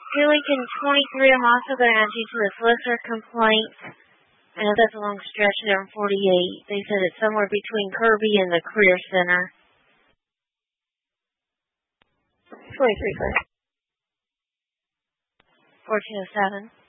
Hillington 23, I'm also going to add you to the solicitor complaints. I know that's a long stretch there in 48. They said it's somewhere between Kirby and the Career Center. 23 first. 1407.